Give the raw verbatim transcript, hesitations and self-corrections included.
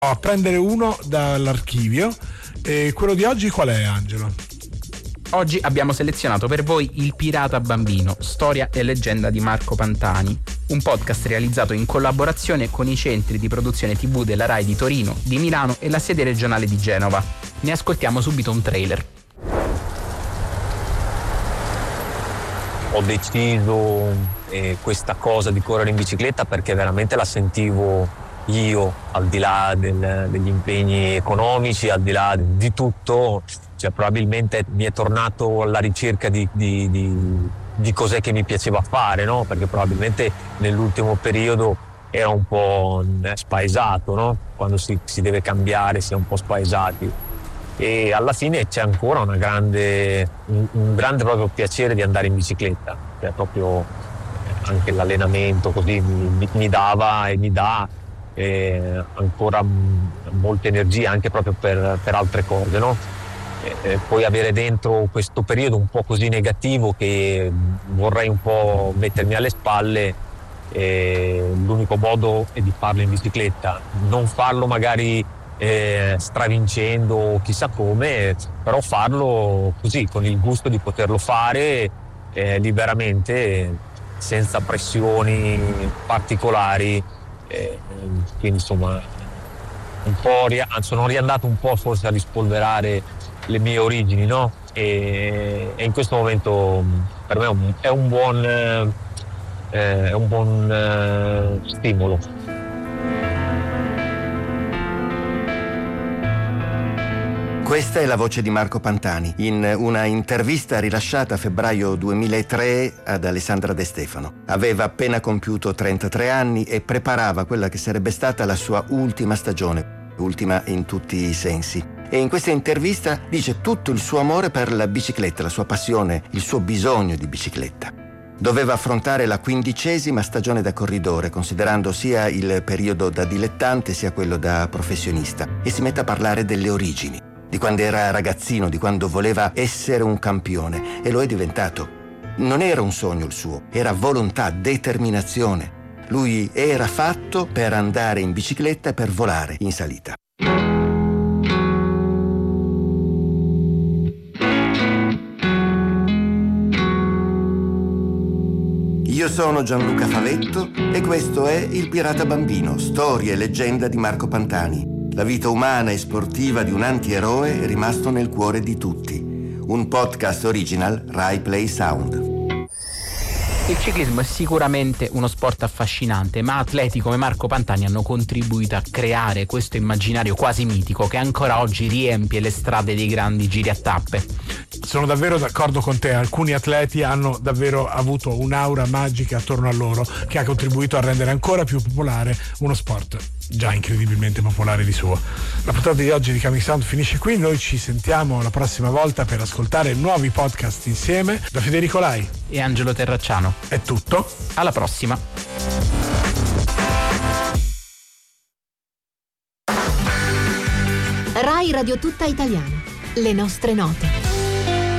a prendere uno dall'archivio. E quello di oggi qual è, Angelo? Oggi abbiamo selezionato per voi Il Pirata Bambino, storia e leggenda di Marco Pantani, un podcast realizzato in collaborazione con i centri di produzione tivù della Rai di Torino, di Milano e la sede regionale di Genova. Ne ascoltiamo subito un trailer. Ho deciso eh, questa cosa di correre in bicicletta perché veramente la sentivo io, al di là del, degli impegni economici, al di là di tutto, cioè probabilmente mi è tornato alla ricerca di, di, di, di cos'è che mi piaceva fare, no? Perché probabilmente nell'ultimo periodo era un po' spaesato, no? Quando si, si deve cambiare si è un po' spaesati. E alla fine c'è ancora una grande, un, un grande proprio piacere di andare in bicicletta, cioè proprio anche l'allenamento così mi, mi dava e mi dà eh, ancora molta energia anche proprio per, per altre cose, no? E, e poi avere dentro questo periodo un po' così negativo che vorrei un po' mettermi alle spalle, e l'unico modo è di farlo in bicicletta, non farlo magari Eh, stravincendo o chissà come, però farlo così, con il gusto di poterlo fare eh, liberamente, senza pressioni particolari, eh, quindi insomma un po' ri- sono riandato un po' forse a rispolverare le mie origini, no? E, e in questo momento per me è un, è un buon eh, è un buon eh, stimolo. Questa è la voce di Marco Pantani in una intervista rilasciata a febbraio duemilatré ad Alessandra De Stefano. Aveva appena compiuto trentatré anni e preparava quella che sarebbe stata la sua ultima stagione, ultima in tutti i sensi. E in questa intervista dice tutto il suo amore per la bicicletta, la sua passione, il suo bisogno di bicicletta. Doveva affrontare la quindicesima stagione da corridore, considerando sia il periodo da dilettante sia quello da professionista, e si mette a parlare delle origini, di quando era ragazzino, di quando voleva essere un campione, e lo è diventato. Non era un sogno il suo, era volontà, determinazione. Lui era fatto per andare in bicicletta e per volare in salita. Io sono Gianluca Favetto e questo è Il Pirata Bambino, storia e leggenda di Marco Pantani. La vita umana e sportiva di un antieroe è rimasto nel cuore di tutti. Un podcast original Rai Play Sound. Il ciclismo è sicuramente uno sport affascinante, ma atleti come Marco Pantani hanno contribuito a creare questo immaginario quasi mitico che ancora oggi riempie le strade dei grandi giri a tappe. Sono davvero d'accordo con te, alcuni atleti hanno davvero avuto un'aura magica attorno a loro che ha contribuito a rendere ancora più popolare uno sport già incredibilmente popolare di suo. La puntata di oggi di Coming Sound finisce qui, noi ci sentiamo la prossima volta per ascoltare nuovi podcast insieme. Da Federico Lai e Angelo Terracciano è tutto, alla prossima. Rai Radio Tutta Italiana, le nostre note.